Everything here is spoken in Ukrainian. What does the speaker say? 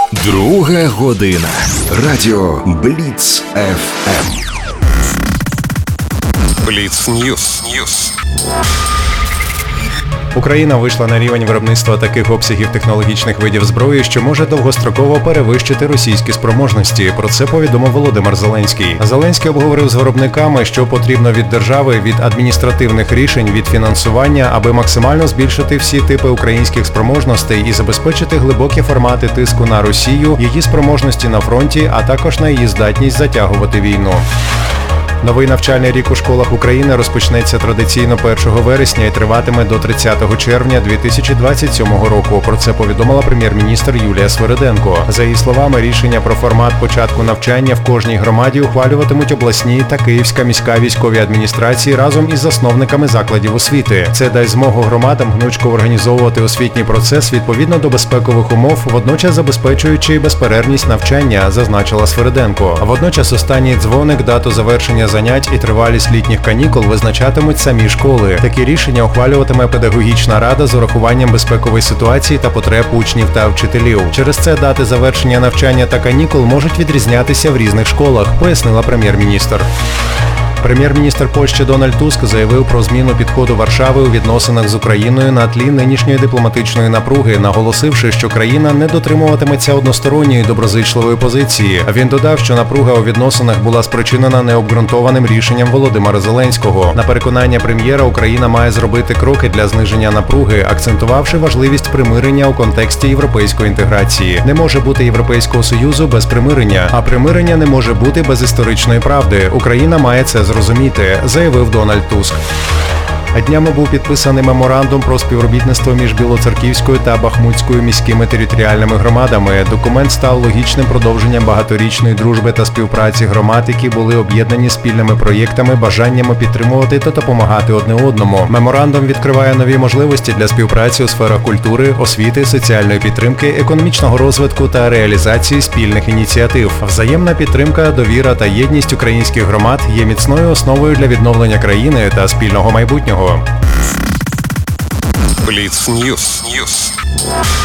Друга година. Радіо Бліц ФМ. Бліц Ньюс. Україна вийшла на рівень виробництва таких обсягів технологічних видів зброї, що може довгостроково перевищити російські спроможності. Про це повідомив Володимир Зеленський. Зеленський обговорив з виробниками, що потрібно від держави, від адміністративних рішень, від фінансування, аби максимально збільшити всі типи українських спроможностей і забезпечити глибокі формати тиску на Росію, її спроможності на фронті, а також на її здатність затягувати війну. Новий навчальний рік у школах України розпочнеться традиційно 1 вересня і триватиме до 30 червня 2027 року. Про це повідомила прем'єр-міністр Юлія Свериденко. За її словами, рішення про формат початку навчання в кожній громаді ухвалюватимуть обласні та Київська міська військові адміністрації разом із засновниками закладів освіти. Це дасть змогу громадам гнучко організовувати освітній процес відповідно до безпекових умов, водночас забезпечуючи безперервність навчання, зазначила Свериденко. Водночас останній дзвоник, дату завершення занять і тривалість літніх канікул визначатимуть самі школи. Такі рішення ухвалюватиме педагогічна рада з урахуванням безпекової ситуації та потреб учнів та вчителів. Через це дати завершення навчання та канікул можуть відрізнятися в різних школах, пояснила прем'єр-міністр. Прем'єр-міністр Польщі Дональд Туск заявив про зміну підходу Варшави у відносинах з Україною на тлі нинішньої дипломатичної напруги, наголосивши, що країна не дотримуватиметься односторонньої доброзичливої позиції. Він додав, що напруга у відносинах була спричинена необґрунтованим рішенням Володимира Зеленського. На переконання прем'єра, Україна має зробити кроки для зниження напруги, акцентувавши важливість примирення у контексті європейської інтеграції. Не може бути Європейського Союзу без примирення, а примирення не може бути без історичної правди. Україна має це зрозуміти, заявив Дональд Туск. Днями був підписаний меморандум про співробітництво між Білоцерківською та Бахмутською міськими територіальними громадами. Документ став логічним продовженням багаторічної дружби та співпраці громад, які були об'єднані спільними проєктами, бажаннями підтримувати та допомагати одне одному. Меморандум відкриває нові можливості для співпраці у сферах культури, освіти, соціальної підтримки, економічного розвитку та реалізації спільних ініціатив. Взаємна підтримка, довіра та єдність українських громад є міцною основою для відновлення країни та спільного майбутнього. Бліц Ньюс.